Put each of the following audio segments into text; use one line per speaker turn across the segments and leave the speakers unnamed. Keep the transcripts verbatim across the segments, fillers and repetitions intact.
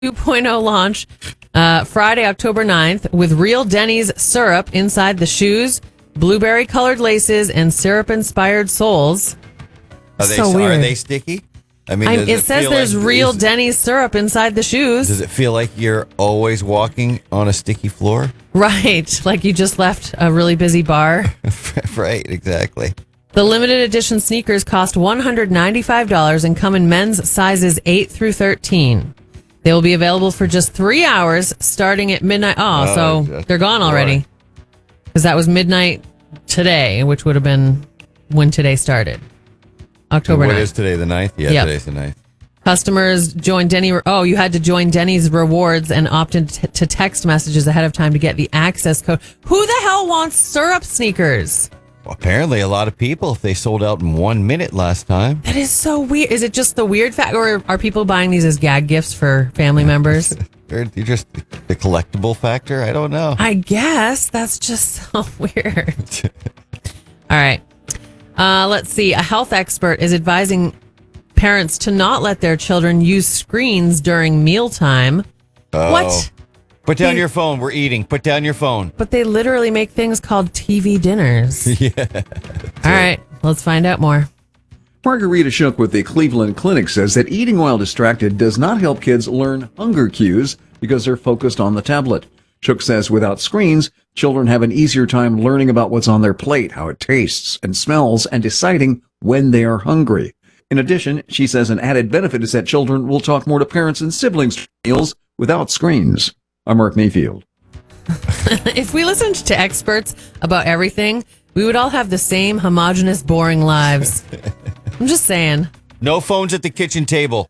two point oh launch uh, Friday, October ninth, with real Denny's syrup inside the shoes, blueberry-colored laces, and syrup-inspired soles.
Are they,
so weird.
Are they sticky? I mean,
I'm,
does
it,
it
says
feel
there's
like,
real
is,
Denny's syrup inside the shoes.
Does it feel like you're always walking on a sticky floor?
Right, like you just left a really busy bar.
Right, exactly.
The limited edition sneakers cost one hundred ninety-five dollars and come in men's sizes eight through thirteen. They will be available for just three hours starting at midnight. Oh,
Oh,
so
just
they're gone already. Because that was midnight today, which would have been when today started. October
What
ninth.
is today, the ninth? Yeah,
Yep.
today's the ninth.
Customers join Denny. Oh, you had to join Denny's Rewards and opt in t- to text messages ahead of time to get the access code. Who the hell wants syrup sneakers?
Well, apparently, a lot of people, if they sold out in one minute last time.
That is so weird. Is it just the weird fact, or are people buying these as gag gifts for family members?
They're, they're just the collectible factor. I don't know.
I guess that's just so weird. All right. Uh, let's see. A health expert is advising parents to not let their children use screens during mealtime.
Oh.
What?
Put down
They-
your phone. We're eating. Put down your phone.
But they literally make things called T V dinners.
Yeah.
All right. Let's find out more.
Margarita Shook with the Cleveland Clinic says that eating while distracted does not help kids learn hunger cues because they're focused on the tablet. Shook says without screens, children have an easier time learning about what's on their plate, how it tastes and smells, and deciding when they are hungry. In addition, she says an added benefit is that children will talk more to parents and siblings during meals without screens. I'm Mark Mayfield.
If we listened to experts about everything, we would all have the same homogenous, boring lives. I'm just saying.
No phones at the kitchen table.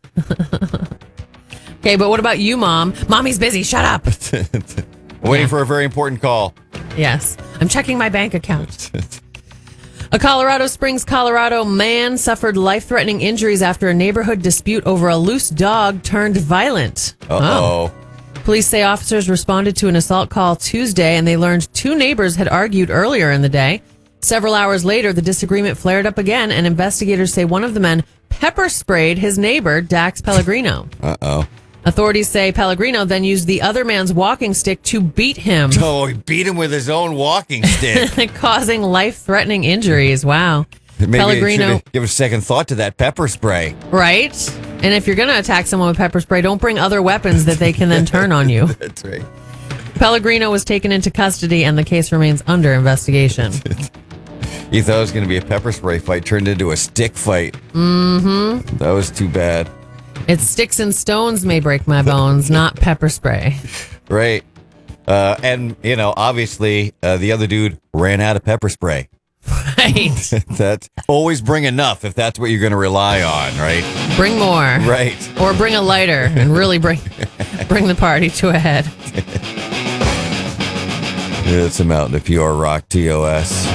Okay, but what about you, Mom? Mommy's busy. Shut up.
Waiting
Yeah.
for a very important call.
Yes. I'm checking my bank account. A Colorado Springs, Colorado man suffered life-threatening injuries after a neighborhood dispute over a loose dog turned violent.
Uh-oh.
Police say officers responded to an assault call Tuesday, and they learned two neighbors had argued earlier in the day. Several hours later, the disagreement flared up again, and investigators say one of the men pepper sprayed his neighbor, Dax Pellegrino.
Uh-oh.
Authorities say Pellegrino then used the other man's walking stick to beat him,
Oh, he beat him with his own walking stick.
causing life-threatening injuries. Wow.
Maybe
Pellegrino,
should give a second thought to that pepper spray.
right? And if you're going to attack someone with pepper spray, don't bring other weapons that they can then turn on you.
That's right.
Pellegrino was taken into custody, and the case remains under investigation.
You thought it was going to be a pepper spray fight, turned into a stick fight. Mm-hmm. That was too bad.
It's sticks and stones may break my bones, not pepper spray.
Right. Uh, and, you know, obviously, uh, the other dude ran out of pepper spray.
Right.
That's always bring enough if that's what you're going to rely on, right?
Bring more.
Right.
Or bring a lighter and really bring bring the party to a head.
It's a Mountain of Pure Rock T O S.